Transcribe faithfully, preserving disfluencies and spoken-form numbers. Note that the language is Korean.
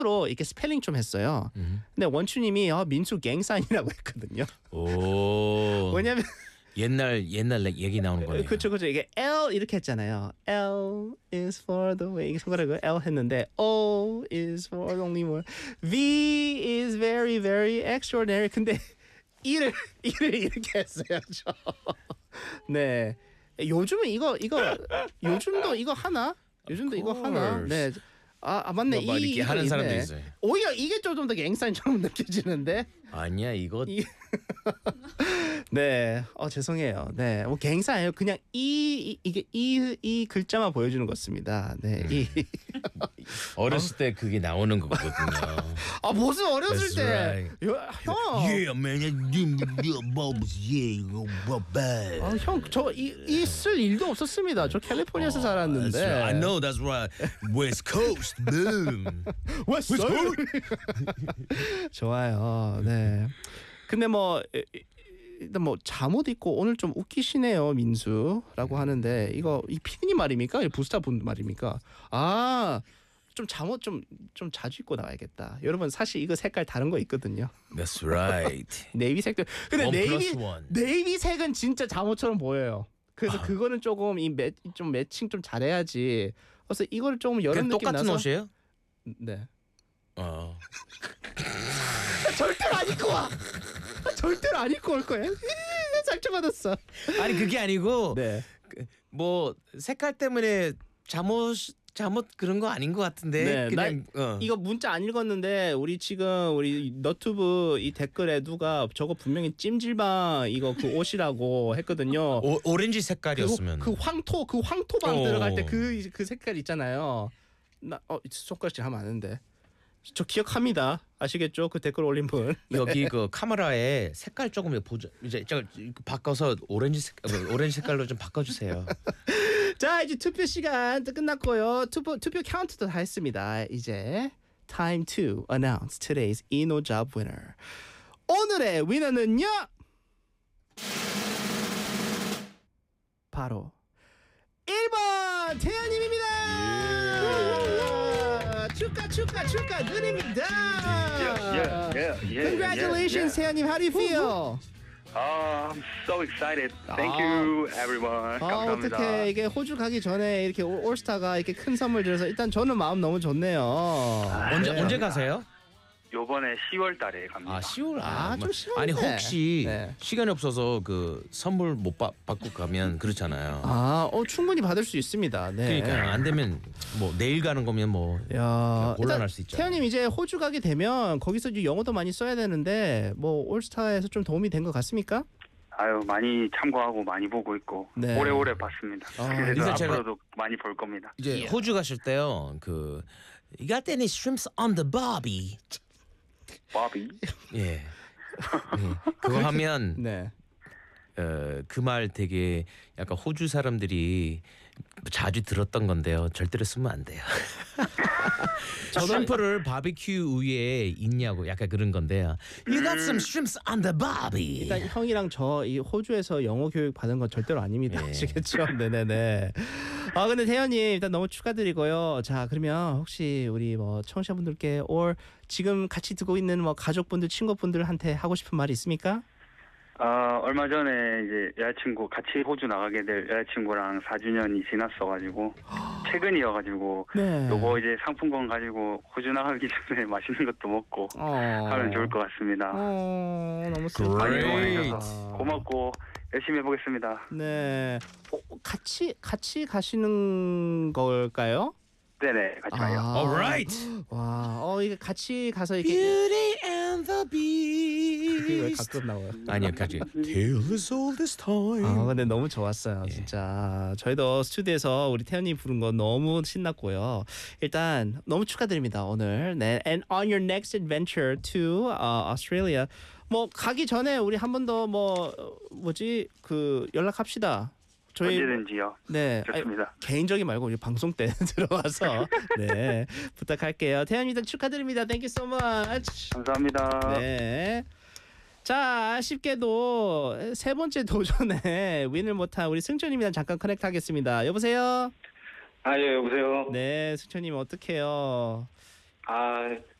로 이렇게 스펠링 좀 했어요. 음. 근데 원추님이 어, 민수 갱사인이라고 했거든요. 오. 왜냐면 옛날 옛날 얘기 나오는 거예요. 그렇죠, 그렇죠. 이게 L 이렇게 했잖아요. L is for the way. 손가락을 L 했는데 O is for only more. V is very very extraordinary. 근데 E를 E를 이렇게 했어요. 저. 네. 요즘은 이거 이거 요즘도 이거 하나? 요즘도 이거 하나? 네. 아, 아 맞네. 뭐 이 이렇게 하는 사람도 있어요. 오히려 이게 좀 더 갱사인처럼 느껴지는데. 아니야 이거. 이... 네, 어 죄송해요. 네, 뭐 갱사 아니에요. 그냥 이, 이 이게 이 이 글자만 보여주는 것입니다. 네, 이. 어렸을 때 그게 나오는 거거든요. 아 무슨 어렸을 That's 때? right. 요, 형. Yeah, man. Yeah, 아, 형, 저 이 이 쓸 일도 없었습니다. 저 캘리포니아에서 That's 살았는데. right. I know that's right. West Coast, boom. West Coast. 좋아요. 네. 근데 뭐 일단 뭐 잠옷 입고 오늘 좀 웃기시네요, 민수라고 하는데 이거 이 피디님 말입니까? 이 부스타 분 말입니까? 아. 좀 잠옷 좀 좀 자주 입고 나와야겠다. 여러분 사실 이거 색깔 다른 거 있거든요. That's right. 네이비 색도. 근데 One 네이비 plus one. 네이비 색은 진짜 잠옷처럼 보여요. 그래서 아. 그거는 조금 이 매, 좀 매칭 좀 잘해야지. 그래서 이거를 조금 여름 그냥 느낌 똑같은 나서. 옷이에요? 네. 어. 절대로 안 입고 와. 절대로 안 입고 올 거야. 상처받았어. 아니 그게 아니고 네. 뭐 색깔 때문에 잠옷 잠옷 그런 거 아닌 것 같은데. 네, 그냥 어. 이거 문자 안 읽었는데 우리 지금 우리 너튜브 이 댓글에 누가 저거 분명히 찜질방 이거 그 옷이라고 했거든요. 오, 오렌지 색깔이었으면. 그, 그 황토 그 황토방 어. 들어갈 때 그 그 색깔 있잖아요. 나 어 손가락질 하면 안 되는데. 저 기억합니다. 아시겠죠? 그 댓글 올린 분. 여기 그 카메라에 색깔 조금 보자. 이제 저 바꿔서 오렌지 색 오렌지 색깔로 좀 바꿔주세요. 자 이제 투표 시간 끝났고요. 투표 투표 카운트도 다 했습니다. 이제 time to announce today's Eno Job winner. 오늘의 위너는요. 바로 일 번 태연님입니다. 축하 축하 축하드립니다. Yeah, yeah, yeah, yeah. Congratulations, 태연님. How do you feel? Oh, I'm so excited. Thank 아. you, everyone. 아 감사합니다. 어떻게 이게 호주 가기 전에 이렇게 올- 올스타가 이렇게 큰 선물 줘서 일단 저는 마음 너무 좋네요. 언제 네. 언제 가세요? 요번에 시월 달에 갑니다. 아 시월. 아, 좀 아니 시간인데. 혹시 네. 시간이 없어서 그 선물 못 받, 받고 가면 그렇잖아요. 아, 어 충분히 받을 수 있습니다. 네. 그러니까 안 되면 뭐 내일 가는 거면 뭐 야, 곤란할 일단 수 있죠. 태연님 이제 호주 가게 되면 거기서 이제 영어도 많이 써야 되는데 뭐 올스타에서 좀 도움이 된 것 같습니까? 아유, 많이 참고하고 많이 보고 있고 네. 오래오래 봤습니다. 아, 그래서 그래서 제가- 앞으로도 많이 볼 겁니다. 이제 호주 가실 때요. 그 You got any shrimps on the barbie? 바비. 예. 예. 그거 하면 네. 어, 그 말 되게 약간 호주 사람들이 자주 들었던 건데요. 절대로 쓰면 안 돼요. 슈림프를 바비큐 위에 있냐고 약간 그런 건데요. You got some shrimps on the barbie. 일단 형이랑 저 이 호주에서 영어 교육 받은 건 절대로 아닙니다. 네. 아시겠죠? 네네네. 아 근데 태연님 일단 너무 축하드리고요. 자 그러면 혹시 우리 뭐 청취자분들께 or 지금 같이 듣고 있는 뭐 가족분들, 친구분들한테 하고 싶은 말이 있습니까? 아, 얼마 전에 이제 여자친구 같이 호주 나가게 될 여자친구랑 사 주년이 지났어가지고 최근이어가지고 네. 요거 이제 상품권 가지고 호주 나가기 전에 맛있는 것도 먹고 어. 하면 좋을 것 같습니다. 어 너무 Great. 많이 슬프다. 도와주셔서 고맙고 열심히 해보겠습니다. 네. 어, 같이 같이 가시는 걸까요? 네네, 같이 가요. Alright. 와, 어 이게 같이 가서 이렇게 Beauty and the 그게 왜 Beast. 가끔 나와요? 아니요, 같이. Tale as old as time. 아 근데 너무 좋았어요 예. 진짜. 저희도 스튜디오에서 우리 태연이 부른 거 너무 신났고요. 일단 너무 축하드립니다 오늘. 네. And on your next adventure to uh, Australia. 뭐 가기 전에 우리 한 번 더 뭐 뭐지 그 연락합시다. 저희 언제든지요. 네. 좋습니다. 아니, 개인적인 말고 우리 방송 때 들어와서 네 부탁할게요. 태연이들 축하드립니다. Thank you so much. 감사합니다. 네. 자 아쉽게도 세 번째 도전에 윈을 못한 우리 승천님이랑 잠깐 커넥트하겠습니다. 여보세요. 아, 예, 여보세요. 네, 승천님 어떡해요? 아,